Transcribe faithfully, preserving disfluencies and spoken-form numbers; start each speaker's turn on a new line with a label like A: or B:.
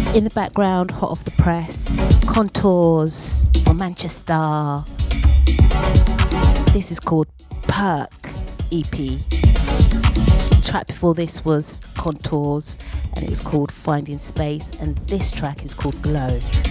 A: In the background, hot off the press, Contours from Manchester. This is called Perk E P. The track before this was Contours and it was called Finding Space, and this track is called Glow.